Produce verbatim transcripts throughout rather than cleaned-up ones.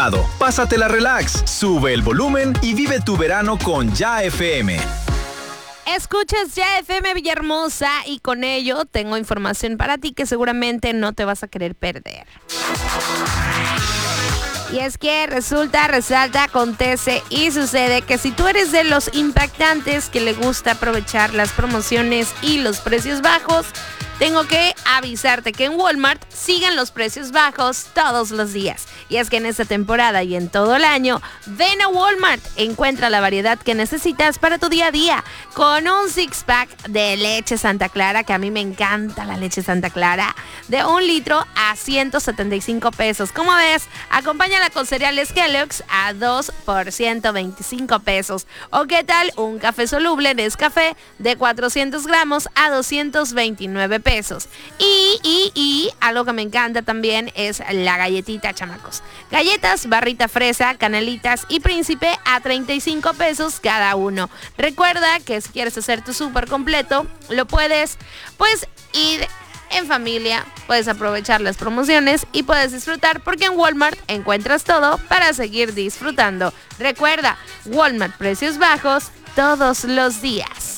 relajado, pásatela relax, sube el volumen y vive tu verano con Ya F M. Escuchas Ya F M Villahermosa y con ello tengo información para ti que seguramente no te vas a querer perder. Y es que resulta, resalta, acontece y sucede que si tú eres de los impactantes que le gusta aprovechar las promociones y los precios bajos, tengo que avisarte que en Walmart siguen los precios bajos todos los días. Y es que en esta temporada y en todo el año, ven a Walmart, encuentra la variedad que necesitas para tu día a día. Con un six pack de leche Santa Clara, que a mí me encanta la leche Santa Clara, de un litro a ciento setenta y cinco pesos. ¿Cómo ves? Acompáñala con cereales Kellogg's a dos por ciento veinticinco pesos. ¿O qué tal un café soluble Nescafé de cuatrocientos gramos a doscientos veintinueve pesos? Y, y, y, algo que me encanta también es la galletita, chamacos. Galletas, barrita fresa, canelitas y príncipe a treinta y cinco pesos cada uno. Recuerda que si quieres hacer tu súper completo, lo puedes, pues, ir en familia, puedes aprovechar las promociones y puedes disfrutar porque en Walmart encuentras todo para seguir disfrutando. Recuerda, Walmart, precios bajos todos los días.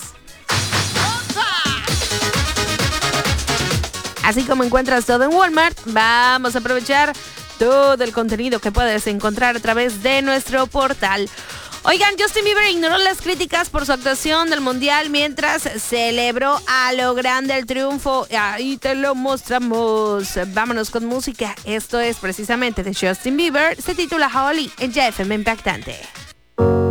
Así como encuentras todo en Walmart, vamos a aprovechar todo el contenido que puedes encontrar a través de nuestro portal. Oigan, Justin Bieber ignoró las críticas por su actuación del Mundial mientras celebró a lo grande el triunfo. Ahí te lo mostramos. Vámonos con música. Esto es precisamente de Justin Bieber. Se titula Holly en Ya F M Impactante.